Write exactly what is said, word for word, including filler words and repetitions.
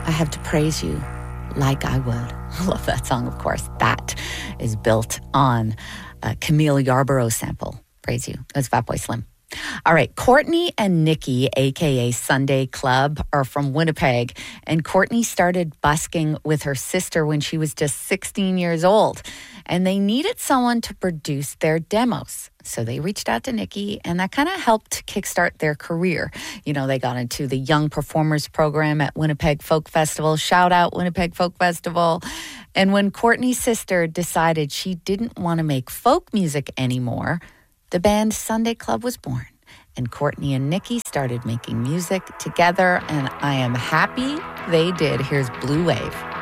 I have to praise you like I would. I love that song, of course. That is built on a Camille Yarborough sample. Praise you. That's Fatboy Slim. All right, Courtney and Nikki, a k a. Sunday Club, are from Winnipeg. And Courtney started busking with her sister when she was just sixteen years old. And they needed someone to produce their demos. So they reached out to Nikki, and that kind of helped kickstart their career. You know, they got into the Young Performers program at Winnipeg Folk Festival. Shout out Winnipeg Folk Festival. And when Courtney's sister decided she didn't want to make folk music anymore, the band Sunday Club was born. And Courtney and Nikki started making music together, and I am happy they did. Here's Blue Wave.